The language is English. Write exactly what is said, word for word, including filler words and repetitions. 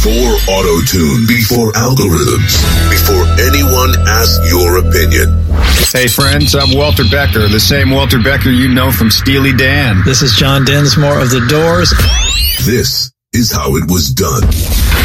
Before auto-tune, before algorithms, before anyone asks your opinion. Hey friends, I'm Walter Becker, the same Walter Becker you know from Steely Dan. This is John Densmore of The Doors. This is how it was done.